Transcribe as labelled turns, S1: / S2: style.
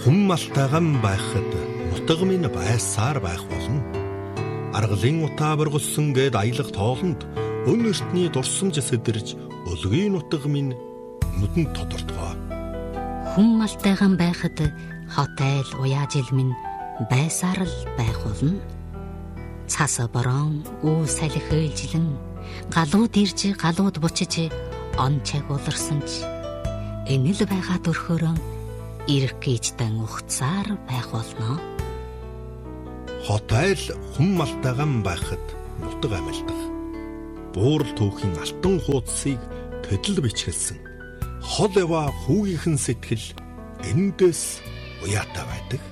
S1: Хүн малтайган байхад нутаг минь байсаар байх болно. Аргалын утаа бургалсан гэд аялах тоолонд өн эртний дурсамж сэдэрж өлгийн нутаг минь нүдэнд тодортгоо.
S2: Хүн малтайган байхад хот айл уяажил минь байсаар л байх болно. Цас борон үу салхи ээлжилэн галууд ирж галууд бучиж он чаг уларсан ч энэл байгаа төрхөөрөө ирэх гэжтэн ухцаар байх болно.
S1: Хот айл хүн малтайган байхад нутаг амилдах. Буурал түүхийн алтан хуудсыг тэдэл бичгэлсэн. Хол ява хүүгийнхэн сэтгэл эндээс уяатай байдаг.